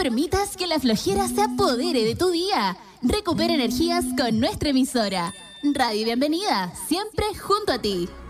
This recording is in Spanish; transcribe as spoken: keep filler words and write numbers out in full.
permitas que la flojera se apodere de tu día. Recupera energías con nuestra emisora. Radio Bienvenida, siempre junto a ti.